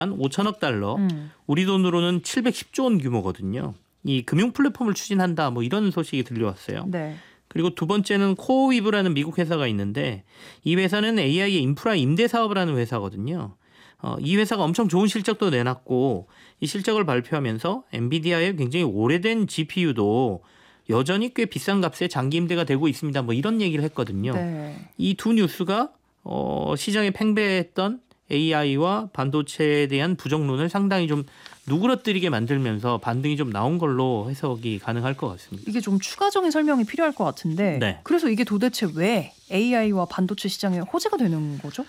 한 5천억 달러, 우리 돈으로는 710조 원 규모거든요. 이 금융 플랫폼을 추진한다 뭐 이런 소식이 들려왔어요. 네. 그리고 두 번째는 코어위브라는 미국 회사가 있는데 이 회사는 AI의 인프라 임대 사업을 하는 회사거든요. 이 회사가 엄청 좋은 실적도 내놨고 이 실적을 발표하면서 엔비디아의 굉장히 오래된 GPU도 여전히 꽤 비싼 값에 장기 임대가 되고 있습니다. 뭐 이런 얘기를 했거든요. 네. 이 두 뉴스가 시장에 팽배했던 AI와 반도체에 대한 부정론을 상당히 좀 누그러뜨리게 만들면서 반등이 좀 나온 걸로 해석이 가능할 것 같습니다. 이게 좀 추가적인 설명이 필요할 것 같은데 네. 그래서 이게 도대체 왜 AI와 반도체 시장에 호재가 되는 거죠?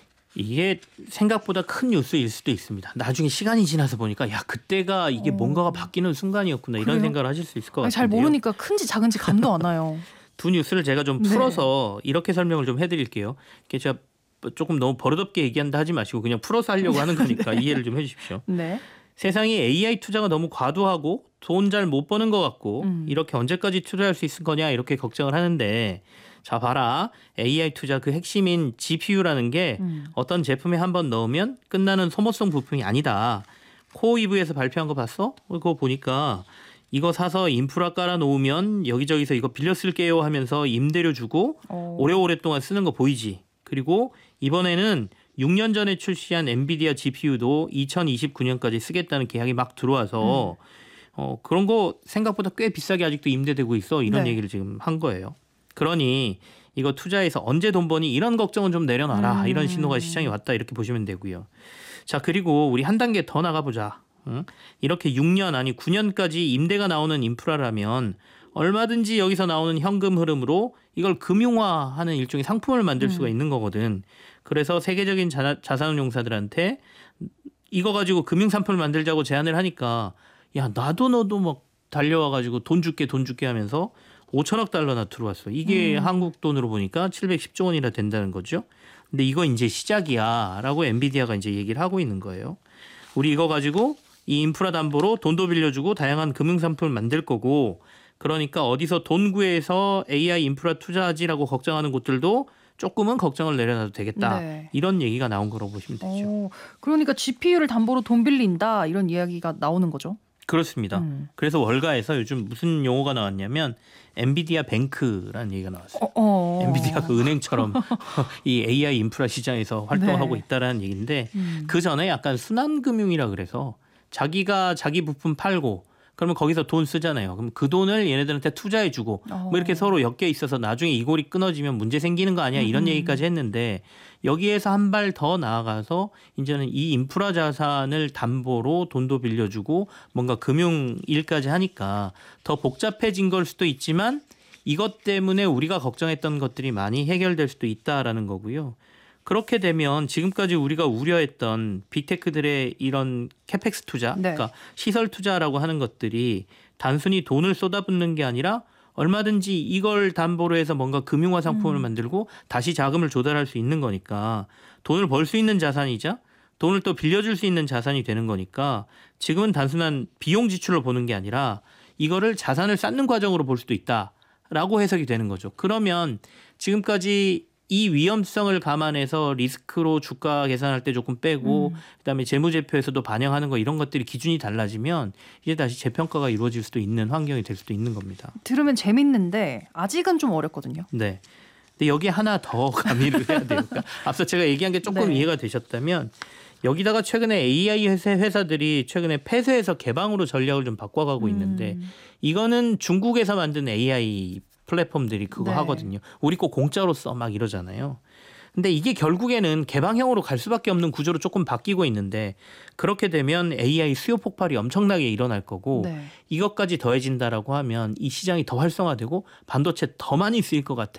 이게 생각보다 큰 뉴스일 수도 있습니다. 나중에 시간이 지나서 보니까 야 그때가 이게 뭔가가 바뀌는 순간이었구나 이런 그래요? 생각을 하실 수 있을 것 아니, 같은데요. 잘 모르니까 큰지 작은지 감도 안 와요. 두 뉴스를 제가 좀 네. 풀어서 이렇게 설명을 좀 해드릴게요. 이게 제가 조금 너무 버릇없게 얘기한다 하지 마시고 그냥 풀어서 하려고 하는 거니까 이해를 좀 해주십시오. 네. 세상이 AI 투자가 너무 과도하고 돈 잘 못 버는 것 같고 이렇게 언제까지 투자할 수 있을 거냐 이렇게 걱정을 하는데 자 봐라 AI 투자 그 핵심인 GPU라는 게 어떤 제품에 한번 넣으면 끝나는 소모성 부품이 아니다. 코어이브에서 발표한 거 봤어? 그거 보니까 이거 사서 인프라 깔아놓으면 여기저기서 이거 빌려 쓸게요 하면서 임대료 주고 오래오랫동안 쓰는 거 보이지. 그리고 이번에는 6년 전에 출시한 엔비디아 GPU도 2029년까지 쓰겠다는 계약이 막 들어와서 그런 거 생각보다 꽤 비싸게 아직도 임대되고 있어. 이런 네. 얘기를 지금 한 거예요. 그러니 이거 투자해서 언제 돈 버니 이런 걱정은 좀 내려놔라. 이런 신호가 시장에 왔다 이렇게 보시면 되고요. 자 그리고 우리 한 단계 더 나가보자. 이렇게 6년 아니 9년까지 임대가 나오는 인프라라면 얼마든지 여기서 나오는 현금 흐름으로 이걸 금융화하는 일종의 상품을 만들 수가 있는 거거든. 그래서 세계적인 자산운용사들한테 이거 가지고 금융상품을 만들자고 제안을 하니까 야 나도 너도 막 달려와가지고 돈 줄게 하면서 5천억 달러나 들어왔어. 이게 한국 돈으로 보니까 710조 원이나 된다는 거죠. 근데 이거 이제 시작이야라고 엔비디아가 이제 얘기를 하고 있는 거예요. 우리 이거 가지고 이 인프라 담보로 돈도 빌려주고 다양한 금융상품을 만들 거고 그러니까 어디서 돈 구해서 AI 인프라 투자하지라고 걱정하는 곳들도 조금은 걱정을 내려놔도 되겠다. 네. 이런 얘기가 나온 거라고 보시면 되죠. 그러니까 GPU를 담보로 돈 빌린다 이런 이야기가 나오는 거죠. 그렇습니다. 그래서 월가에서 요즘 무슨 용어가 나왔냐면 엔비디아 뱅크라는 얘기가 나왔어요. 엔비디아 그 은행처럼 이 AI 인프라 시장에서 활동하고 네. 있다라는 얘기인데 그 전에 약간 순환금융이라 그래서 자기가 자기 부품 팔고 그러면 거기서 돈 쓰잖아요. 그럼 그 돈을 얘네들한테 투자해주고 뭐 이렇게 서로 엮여 있어서 나중에 이 골이 끊어지면 문제 생기는 거 아니야 이런 얘기까지 했는데 여기에서 한 발 더 나아가서 이제는 이 인프라 자산을 담보로 돈도 빌려주고 뭔가 금융 일까지 하니까 더 복잡해진 걸 수도 있지만 이것 때문에 우리가 걱정했던 것들이 많이 해결될 수도 있다라는 거고요. 그렇게 되면 지금까지 우리가 우려했던 빅테크들의 이런 캐펙스 투자, 네. 그러니까 시설 투자라고 하는 것들이 단순히 돈을 쏟아붓는 게 아니라 얼마든지 이걸 담보로 해서 뭔가 금융화 상품을 만들고 다시 자금을 조달할 수 있는 거니까 돈을 벌 수 있는 자산이자 돈을 또 빌려줄 수 있는 자산이 되는 거니까 지금은 단순한 비용 지출로 보는 게 아니라 이거를 자산을 쌓는 과정으로 볼 수도 있다라고 해석이 되는 거죠. 그러면 지금까지 이 위험성을 감안해서 리스크로 주가 계산할 때 조금 빼고 그다음에 재무제표에서도 반영하는 거 이런 것들이 기준이 달라지면 이제 다시 재평가가 이루어질 수도 있는 환경이 될 수도 있는 겁니다. 들으면 재밌는데 아직은 좀 어렵거든요. 네. 근데 여기 하나 더 가미를 해야 돼요. 그러니까 앞서 제가 얘기한 게 조금 네. 이해가 되셨다면 여기다가 최근에 AI 회사들이 최근에 폐쇄해서 개방으로 전략을 좀 바꿔가고 있는데 이거는 중국에서 만든 AI 플랫폼들이 그거 네. 하거든요. 우리 거 공짜로 써 막 이러잖아요. 근데 이게 결국에는 개방형으로 갈 수밖에 없는 구조로 조금 바뀌고 있는데 그렇게 되면 AI 수요 폭발이 엄청나게 일어날 거고 네. 이것까지 더해진다라고 하면 이 시장이 더 활성화되고 반도체 더 많이 쓰일 것 같아.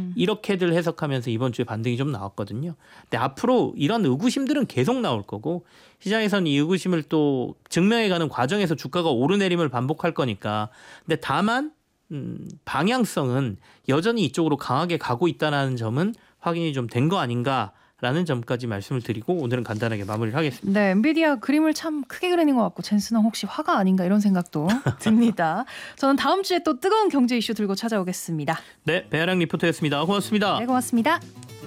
이렇게들 해석하면서 이번 주에 반등이 좀 나왔거든요. 근데 앞으로 이런 의구심들은 계속 나올 거고 시장에서는 이 의구심을 또 증명해가는 과정에서 주가가 오르내림을 반복할 거니까. 근데 다만 방향성은 여전히 이쪽으로 강하게 가고 있다는 점은 확인이 좀 된 거 아닌가라는 점까지 말씀을 드리고 오늘은 간단하게 마무리를 하겠습니다. 네, 엔비디아 그림을 참 크게 그리는 것 같고 젠슨은 혹시 화가 아닌가 이런 생각도 듭니다. 저는 다음 주에 또 뜨거운 경제 이슈 들고 찾아오겠습니다. 네, 배아량 리포터였습니다. 고맙습니다. 네, 고맙습니다.